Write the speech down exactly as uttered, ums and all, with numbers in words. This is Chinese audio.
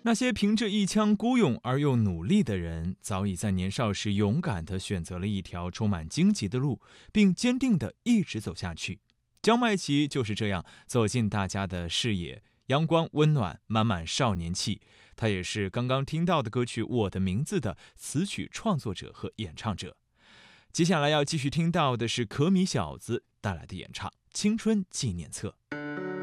那些凭着一腔孤勇而又努力的人，早已在年少时勇敢地选择了一条充满荆棘的路，并坚定地一直走下去。焦麦琪就是这样走进大家的视野，阳光温暖，满满少年气。他也是刚刚听到的歌曲《我的名字》的词曲创作者和演唱者。接下来要继续听到的是可米小子带来的演唱《青春纪念册》。